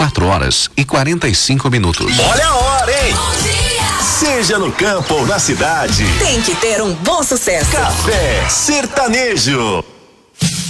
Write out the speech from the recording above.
4h45. Olha a hora, hein? Seja no campo ou na cidade, tem que ter um bom sucesso. Café Sertanejo.